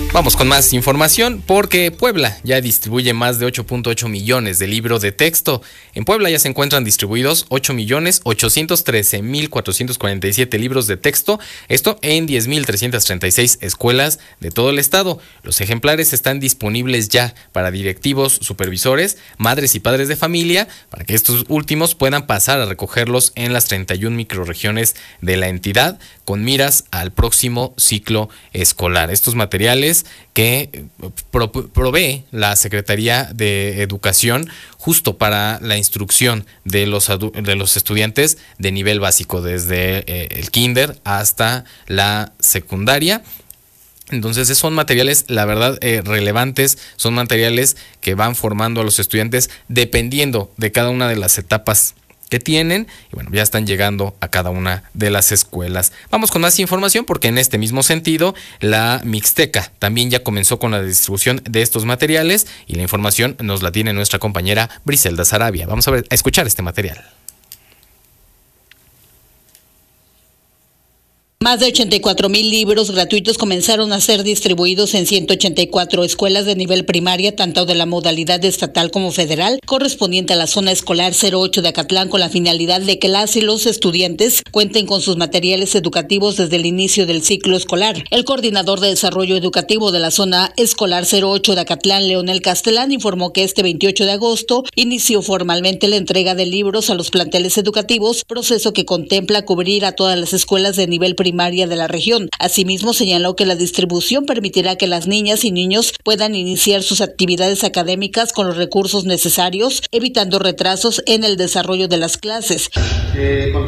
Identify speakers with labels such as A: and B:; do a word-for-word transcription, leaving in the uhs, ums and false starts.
A: Vamos con más información porque Puebla ya distribuye más de ocho punto ocho millones de libros de texto. En Puebla ya se encuentran distribuidos ocho millones ochocientos trece mil cuatrocientos cuarenta y siete libros de texto, esto en diez mil trescientas treinta y seis escuelas de todo el estado. Los ejemplares están disponibles ya para directivos, supervisores, madres y padres de familia, para que estos últimos puedan pasar a recogerlos en las treinta y una microrregiones de la entidad con miras al próximo ciclo escolar. Estos materiales que pro- provee la Secretaría de Educación justo para la instrucción de los, adu- de los estudiantes de nivel básico, desde eh, el kinder hasta la secundaria. Entonces son materiales, la verdad, eh, relevantes, son materiales que van formando a los estudiantes dependiendo de cada una de las etapas que tienen, y bueno, ya están llegando a cada una de las escuelas. Vamos con más información porque en este mismo sentido, la Mixteca también ya comenzó con la distribución de estos materiales y la información nos la tiene nuestra compañera Briselda Sarabia. Vamos a ver, a escuchar este material.
B: Más de ochenta y cuatro mil libros gratuitos comenzaron a ser distribuidos en ciento ochenta y cuatro escuelas de nivel primaria, tanto de la modalidad estatal como federal, correspondiente a la zona escolar cero ocho de Acatlán, con la finalidad de que las y los estudiantes cuenten con sus materiales educativos desde el inicio del ciclo escolar. El coordinador de desarrollo educativo de la zona escolar cero ocho de Acatlán, Leonel Castelán, informó que este veintiocho de agosto inició formalmente la entrega de libros a los planteles educativos, proceso que contempla cubrir a todas las escuelas de nivel primario primaria de la región. Asimismo, señaló que la distribución permitirá que las niñas y niños puedan iniciar sus actividades académicas con los recursos necesarios, evitando retrasos en el desarrollo de las clases.
C: Eh,